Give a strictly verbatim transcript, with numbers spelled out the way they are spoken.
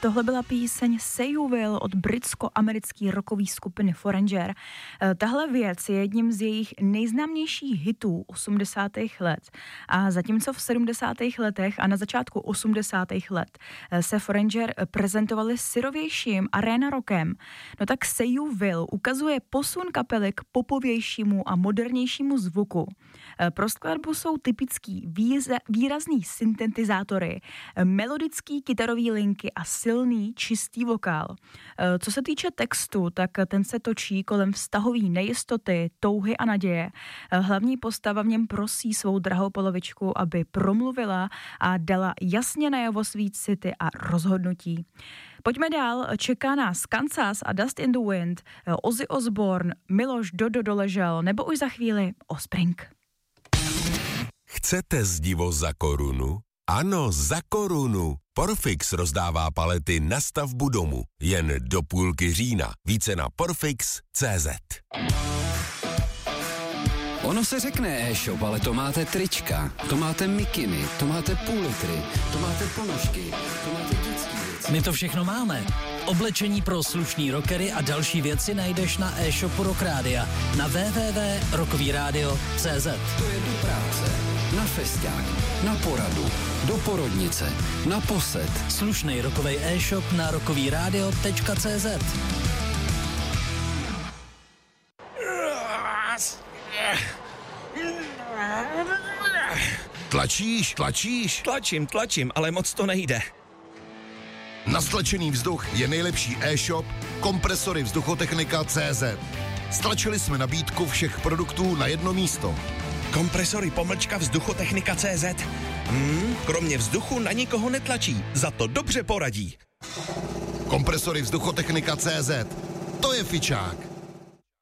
tohle byla píseň Say You Will od britsko-americké rockové skupiny Foreigner. Tahle věc je jedním z jejich nejznámějších hitů osmdesátých let. A zatímco v sedmdesátých letech a na začátku osmdesátých let se Foreigner prezentovali syrovějším arena rockem, no tak Say You Will ukazuje posun kapely k popovějšímu a modernějšímu zvuku. Pro skladbu jsou typický výrazný syntetizátory, melodický kytarový linky a silný, čistý vokál. Co se týče textu, tak ten se točí kolem vztahový nejistoty, touhy a naděje. Hlavní postava v něm prosí svou drahou polovičku, aby promluvila a dala jasně najevo svý city a rozhodnutí. Pojďme dál, čeká nás Kansas a Dust in the Wind, Ozzy Osbourne, Miloš Dodo doležel, nebo už za chvíli Offspring. Chcete zdivo za korunu? Ano, za korunu. Porfix rozdává palety na stavbu domu. Jen do půlky října. Více na porfix tečka cé zet. Ono se řekne e-shop, ale to máte trička, to máte mikiny, to máte půl litry, to máte ponožky, to máte dětský věci. My to všechno máme. Oblečení pro slušný rockery a další věci najdeš na e-shopu Rock Rádia na w w w tečka rockovyradio tečka cé zet. To je do práce, na festiák, na poradu, do porodnice, na posed. Slušnej rockovej e-shop na rockovyradio tečka cé zet. Tlačíš, tlačíš? Tlačím, tlačím, ale moc to nejde. Na stlačený vzduch je nejlepší e-shop Kompresory vzduchotechnika tečka cé zet. Stlačili jsme nabídku všech produktů na jedno místo. Kompresory pomlčka vzduchotechnika tečka cé zet. Hmm, kromě vzduchu na nikoho netlačí, za to dobře poradí. Kompresory vzduchotechnika tečka cé zet. To je fičák.